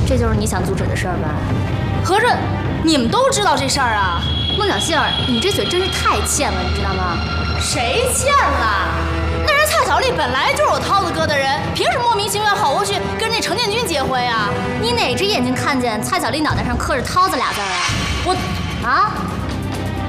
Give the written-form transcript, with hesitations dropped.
这就是你想阻止的事儿吧？ 合着你们都知道这事儿啊？ 孟小杏儿，你这嘴真是太欠了，你知道吗？ 谁欠了？那人蔡小丽本来就是我涛子哥的人，凭什么莫名其妙跑过去跟那程建军结婚呀？ 你哪只眼睛看见蔡小丽脑袋上刻着涛子俩字啊？